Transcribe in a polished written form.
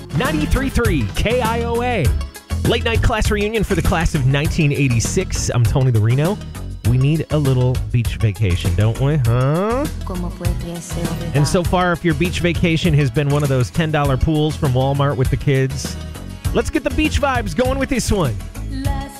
93.3 KIOA. Late night class reunion for the class of 1986. I'm Tony the Reno. We need a little beach vacation, don't we? Huh? And so far, if your beach vacation has been one of those $10 pools from Walmart with the kids, let's get the beach vibes going with this one.